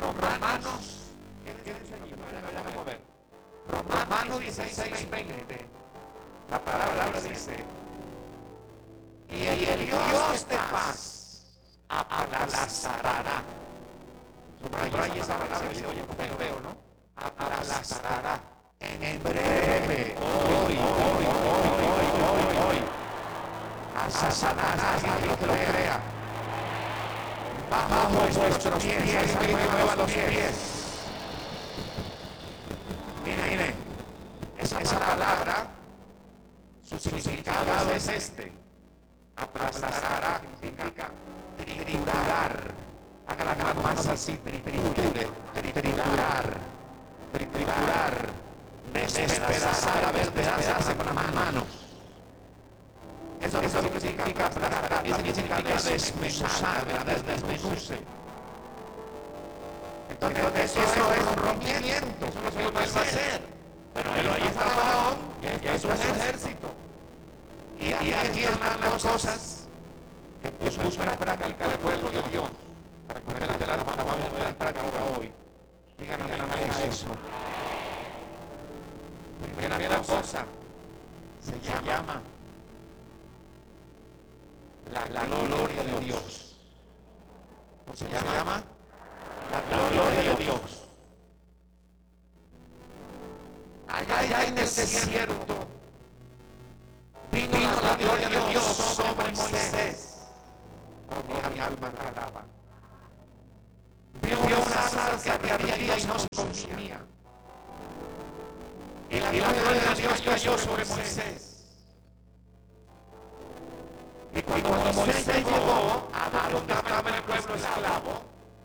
Romanos, Romanos 16:20, la palabra dice, y el Dios de paz aplastará. Subraya esa palabra, oye, como veo, ¿no? Aplastará en breve, hoy, a Satanás y a Dios que lo crea, bajo vuestros pies, mueva los pies. Mire, esa palabra, su significado es este. Aplastará significa triturar. Haga las manos así, triturar, despedazar, a ver, despedazarse con las manos. Eso significa aplastar, eso significa desmenuzar, desmenuce. Entonces eso es un rompimiento, eso no se puede hacer. Pero ahí está Faraón, que es un ejército. Y aquí están las cosas que puso en práctica el pueblo de Dios. Para poner de la mano, vamos a ver en práctica hoy. Díganme eso. Primera cosa se llama la gloria de Dios. ¿Cómo se llama? La gloria de Dios. Allá en el desierto vino la gloria de Dios sobre Moisés. Oh, mi alma alaba. Vio una zarza que ardía y no se consumía. Y la gloria de Dios cayó sobre Moisés. Y cuando Moisés llegó a donde estaba el pueblo esclavo,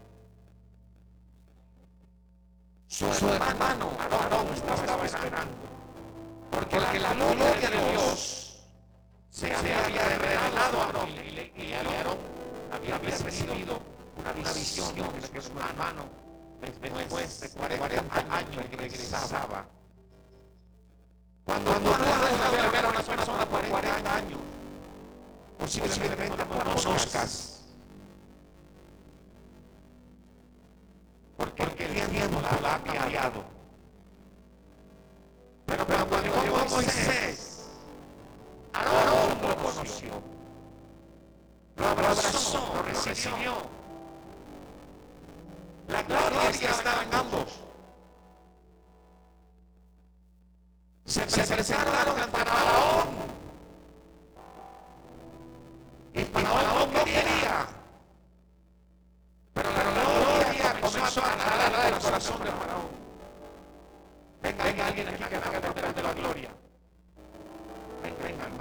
su hermano Aarón estaba esperando. Porque la gloria de Dios se había revelado a Aarón. Y Aarón había recibido una visión de que su hermano, después de 40 años, regresaba. Cuando no dejas de ver a una persona por 40 años, posiblemente no la conozcas. Porque el tiempo la ha cambiado. Pero cuando llegó Moisés, Aarón lo conoció, lo abrazó, lo recibió. La gloria estaba en ambos. Se presentaron ante Faraón. Y Faraón no quería. Pero la gloria comenzó a agarrar el corazón de Faraón. Venga alguien aquí que haga